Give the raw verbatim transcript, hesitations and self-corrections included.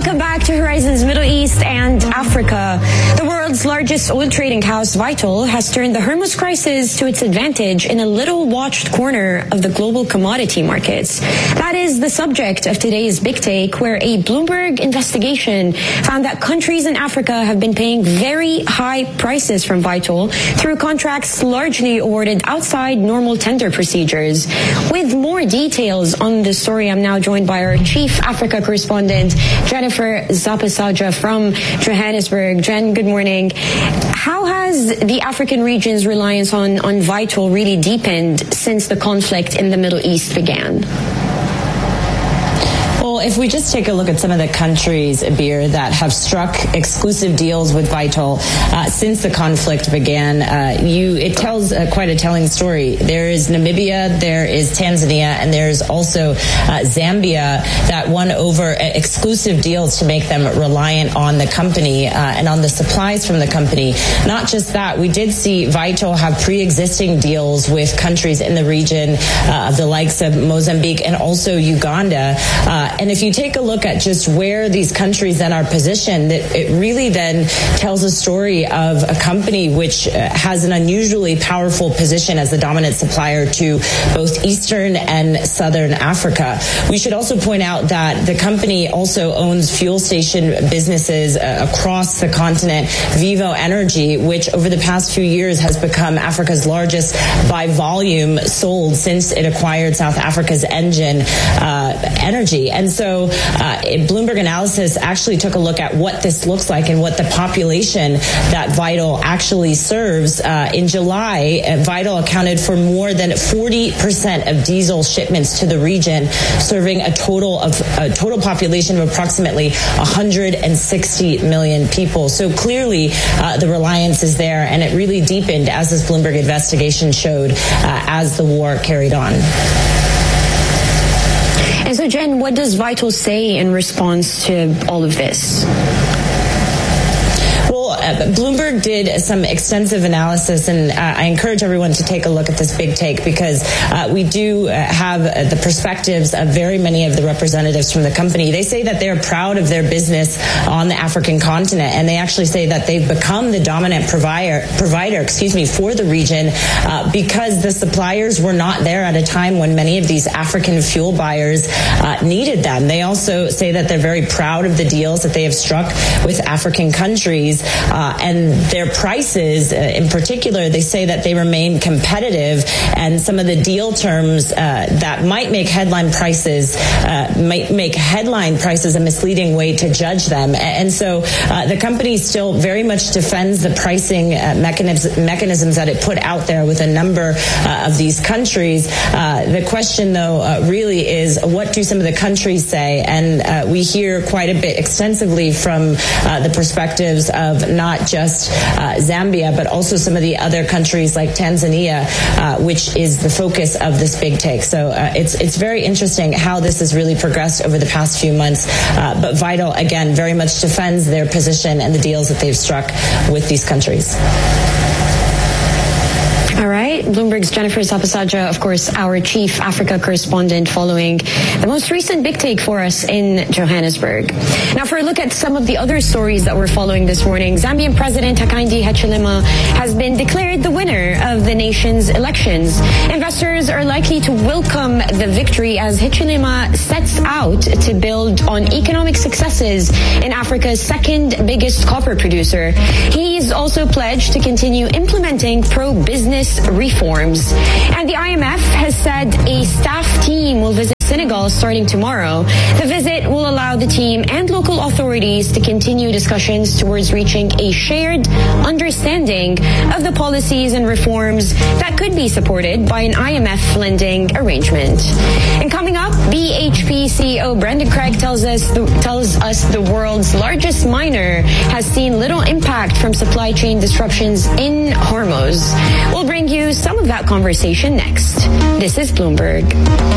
Welcome back to Horizons Middle East and Africa. The world's largest oil trading house, Vital, has turned the Hormuz crisis to its advantage in a little-watched corner of the global commodity markets. That is the subject of today's Big Take, where a Bloomberg investigation found that countries in Africa have been paying very high prices from Vital through contracts largely awarded outside normal tender procedures. With more details on this story, I'm now joined by our Chief Africa correspondent, Jennifer Zapasaja from Johannesburg. Jen, good morning. How has the African region's reliance on, on Vital really deepened since the conflict in the Middle East began? Well, if we just take a look at some of the countries, Abir, that have struck exclusive deals with Vital uh, since the conflict began, uh, you it tells uh, quite a telling story. There is Namibia, there is Tanzania, and there's also uh, Zambia that won over exclusive deals to make them reliant on the company uh, and on the supplies from the company. Not just that, we did see Vital have pre-existing deals with countries in the region uh, of the likes of Mozambique and also Uganda. Uh, And if you take a look at just where these countries then are positioned, it, it really then tells a story of a company which uh, has an unusually powerful position as the dominant supplier to both Eastern and Southern Africa. We should also point out that the company also owns fuel station businesses uh, across the continent, Vivo Energy, which over the past few years has become Africa's largest by volume sold since it acquired South Africa's Engine uh, Energy. And so uh, Bloomberg Analysis actually took a look at what this looks like and what the population that Vital actually serves. Uh, in July, uh, Vital accounted for more than forty percent of diesel shipments to the region, serving a total of a total population of approximately one hundred sixty million people. So clearly, uh, the reliance is there, and it really deepened, as this Bloomberg investigation showed, uh, as the war carried on. And so, Jen, what does Vital say in response to all of this? Uh, Bloomberg did some extensive analysis, and uh, I encourage everyone to take a look at this Big Take because uh, we do uh, have uh, the perspectives of very many of the representatives from the company. They say that they're proud of their business on the African continent, and they actually say that they've become the dominant provider, provider, excuse me, for the region uh, because the suppliers were not there at a time when many of these African fuel buyers uh, needed them. They also say that they're very proud of the deals that they have struck with African countries. Uh, and their prices, uh, in particular, they say that they remain competitive, and some of the deal terms uh, that might make headline prices uh, might make headline prices a misleading way to judge them. And so uh, the company still very much defends the pricing uh, mechanisms, mechanisms that it put out there with a number uh, of these countries. Uh, the question, though, uh, really is what do some of the countries say? And uh, we hear quite a bit extensively from uh, the perspectives of not just uh, Zambia, but also some of the other countries like Tanzania, uh, which is the focus of this Big Take. So uh, it's it's very interesting how this has really progressed over the past few months. Uh, but Vital, again, very much defends their position and the deals that they've struck with these countries. All right. Bloomberg's Jennifer Zapasaja, of course, our Chief Africa correspondent, following the most recent Big Take for us in Johannesburg. Now, for a look at some of the other stories that we're following this morning, Zambian President Hakainde Hichilema has been declared the winner of the nation's elections. Investors are likely to welcome the victory as Hichilema sets out to build on economic successes in Africa's second biggest copper producer. He's also pledged to continue implementing pro-business reforms. And the I M F has said a staff team will visit Senegal starting tomorrow. The visit will allow the team and local authorities to continue discussions towards reaching a shared understanding of the policies and reforms that could be supported by an I M F lending arrangement. And coming up, B H P C E O Brendan Craig tells us the, tells us the world's largest miner has seen little impact from supply chain disruptions in Hormuz. We'll bring you some of that conversation next. This is Bloomberg.